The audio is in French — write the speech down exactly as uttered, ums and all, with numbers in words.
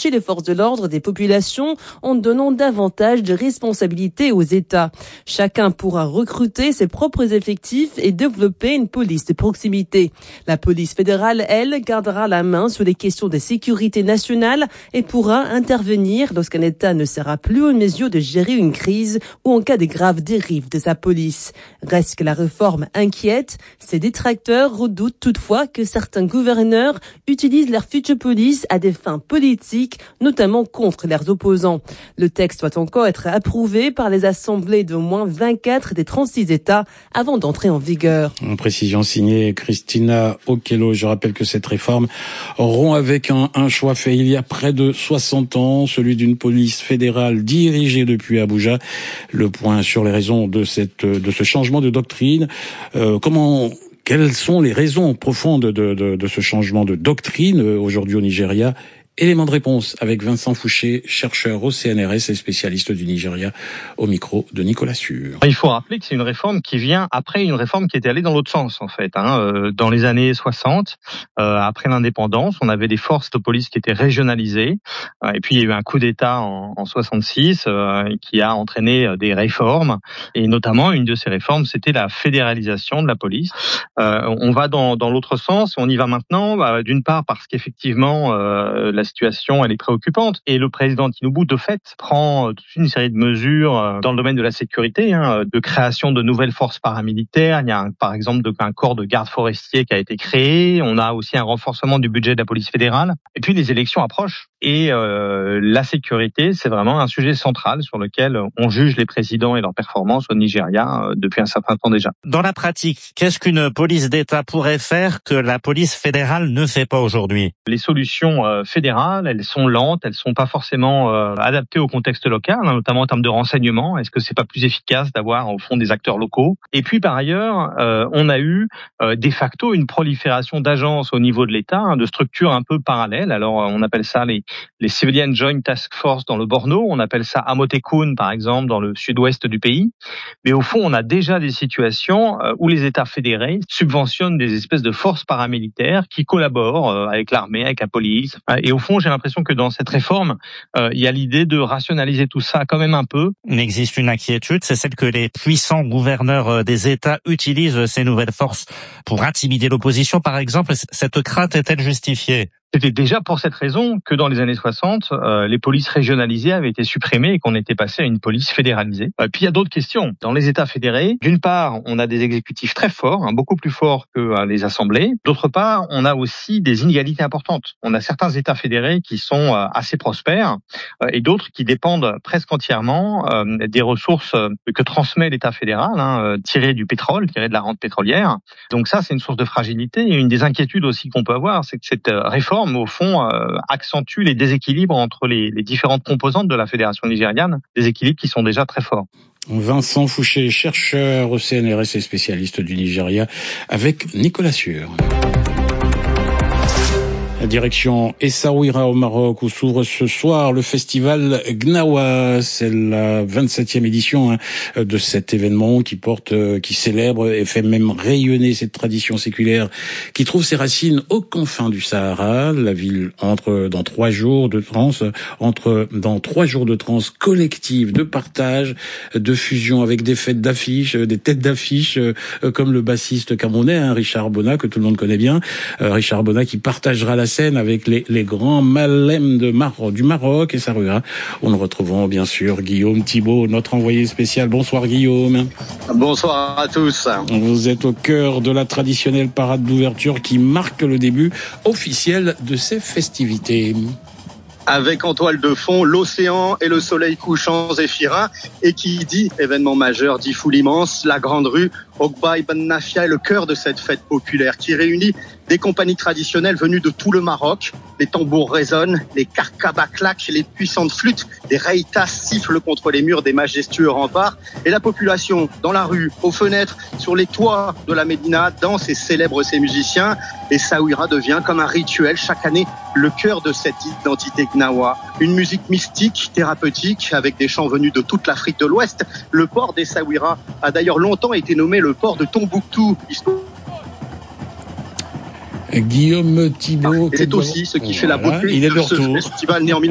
rapprocher les forces de l'ordre des populations en donnant davantage de responsabilités aux États. Chacun pourra recruter ses propres effectifs et développer une police de proximité. La police fédérale, elle, gardera la main sur les questions de sécurité nationale et pourra intervenir lorsqu'un État ne sera plus en mesure de gérer une crise ou en cas de grave dérive de sa police. Reste que la réforme inquiète. Ses détracteurs redoutent toutefois que certains gouverneurs utilisent leur future police à des fins politiques, notamment contre leurs opposants. Le texte doit encore être approuvé par les assemblées d'au moins vingt-quatre des trente-six États avant d'entrer en vigueur. En précision signée Christina Okello. Je rappelle que cette réforme rompt avec un, un choix fait il y a près de soixante ans, celui d'une police fédérale dirigée depuis Abuja. Le point sur les raisons de cette de ce changement de doctrine. Euh, comment Quelles sont les raisons profondes de, de, de ce changement de doctrine aujourd'hui au Nigeria? Élément de réponse avec Vincent Fouché, chercheur au C N R S et spécialiste du Nigeria, au micro de Nicolas Sûr. Il faut rappeler que c'est une réforme qui vient après une réforme qui était allée dans l'autre sens, en fait. Hein. Dans les années soixante, euh, après l'indépendance, on avait des forces de police qui étaient régionalisées. Et puis, il y a eu un coup d'État en, en soixante-six euh, qui a entraîné des réformes. Et notamment, une de ces réformes, c'était la fédéralisation de la police. Euh, on va dans, dans l'autre sens. On y va maintenant, bah, d'une part parce qu'effectivement, euh, la La situation, elle est préoccupante. Et le président Tinubu, de fait, prend toute une série de mesures dans le domaine de la sécurité, hein, de création de nouvelles forces paramilitaires. Il y a, un, par exemple, un corps de gardes forestiers qui a été créé. On a aussi un renforcement du budget de la police fédérale. Et puis, les élections approchent. Et euh, la sécurité, c'est vraiment un sujet central sur lequel on juge les présidents et leurs performances au Nigeria euh, depuis un certain temps déjà. Dans la pratique, qu'est-ce qu'une police d'État pourrait faire que la police fédérale ne fait pas aujourd'hui? Les solutions euh, fédérales, elles sont lentes, elles sont pas forcément euh, adaptées au contexte local, hein, notamment en termes de renseignement. Est-ce que c'est pas plus efficace d'avoir au fond des acteurs locaux? Et puis par ailleurs, euh, on a eu euh, de facto une prolifération d'agences au niveau de l'État, hein, de structures un peu parallèles. Alors on appelle ça les les Civilian Joint Task Force dans le Borno, on appelle ça Amotekun par exemple dans le sud-ouest du pays. Mais au fond, on a déjà des situations euh, où les États fédérés subventionnent des espèces de forces paramilitaires qui collaborent euh, avec l'armée, avec la police. Et au fond, j'ai l'impression que dans cette réforme, euh, il y a l'idée de rationaliser tout ça quand même un peu. Il existe une inquiétude, c'est celle que les puissants gouverneurs des États utilisent ces nouvelles forces pour intimider l'opposition, par exemple. Cette crainte est-elle justifiée? C'était déjà pour cette raison que dans les années soixante, euh, les polices régionalisées avaient été supprimées et qu'on était passé à une police fédéralisée. Euh, puis il y a d'autres questions. Dans les États fédérés, d'une part, on a des exécutifs très forts, hein, beaucoup plus forts que euh, les assemblées. D'autre part, on a aussi des inégalités importantes. On a certains États fédérés qui sont euh, assez prospères euh, et d'autres qui dépendent presque entièrement euh, des ressources euh, que transmet l'État fédéral, hein, euh, tirées du pétrole, tirées de la rente pétrolière. Donc ça, c'est une source de fragilité. Et une des inquiétudes aussi qu'on peut avoir, c'est que cette euh, réforme au fond, euh, accentue les déséquilibres entre les, les différentes composantes de la fédération nigériane, des équilibres qui sont déjà très forts. Vincent Fouché, chercheur au C N R S et spécialiste du Nigeria, avec Nicolas Sûr. Direction Essaouira au Maroc où s'ouvre ce soir le festival Gnawa. C'est la vingt-septième édition hein, de cet événement qui porte, qui célèbre et fait même rayonner cette tradition séculaire qui trouve ses racines aux confins du Sahara. La ville entre dans trois jours de transe, entre dans trois jours de transe collective, de partage, de fusion avec des fêtes d'affiches, des têtes d'affiches comme le bassiste camerounais hein, Richard Bona que tout le monde connaît bien. Euh, Richard Bona qui partagera la scène avec les, les grands malèmes de Mar- du Maroc et Sarura. On nous retrouvons bien sûr Guillaume Thibault, notre envoyé spécial. Bonsoir Guillaume. Bonsoir à tous. Vous êtes au cœur de la traditionnelle parade d'ouverture qui marque le début officiel de ces festivités. Avec en toile de fond l'océan et le soleil couchant zéphirin. Et qui dit événement majeur dit foule immense. La grande rue Ogba Ibn Nafia est le cœur de cette fête populaire qui réunit des compagnies traditionnelles venues de tout le Maroc. Les tambours résonnent, les karkabas claquent, les puissantes flûtes, des reitas sifflent contre les murs des majestueux remparts. Et la population, dans la rue, aux fenêtres, sur les toits de la Médina, danse et célèbre ses musiciens. Et Saouira devient comme un rituel chaque année le cœur de cette identité gnawa. Une musique mystique, thérapeutique, avec des chants venus de toute l'Afrique de l'Ouest. Le port des Saouira a d'ailleurs longtemps été nommé le port de Tombouctou. Guillaume Thibault. Et c'est aussi ce qui fait la beauté voilà, il est de de ce retour. festival né en